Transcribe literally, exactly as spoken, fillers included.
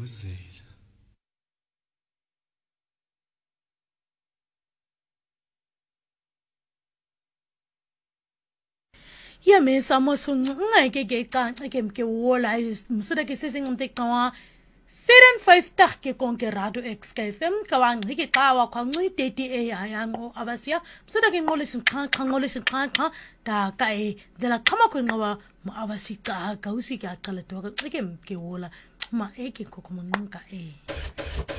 uzela ya me sa mo sungeke ke canca ke mke wola msida ke sesingumte qawa five five tag ke konke radio X K F M kawangi ke qawa kwanci thirty a ayanqo abasiya msida ke nqole sinqanqa nqole sinqanqa da ka e zela qhama ko nqawa mo abasiqa ka usika qala to ke mke wola ma eke kokumunqa e